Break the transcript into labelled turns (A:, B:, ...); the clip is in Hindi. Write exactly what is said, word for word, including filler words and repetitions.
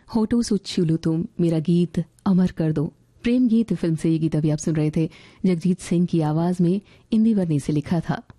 A: होठों से छू लो तुम मेरा गीत अमर कर दो। प्रेम गीत फिल्म से ये गीत अभी आप सुन रहे थे। जगजीत सिंह की आवाज में इंदिवर ने इसे लिखा था।